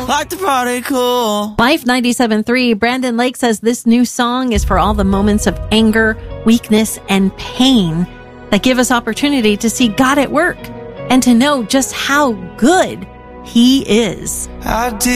like to party cool. Life 97.3, Brandon Lake says this new song is for all the moments of anger, weakness, and pain that give us opportunity to see God at work and to know just how good He is. I did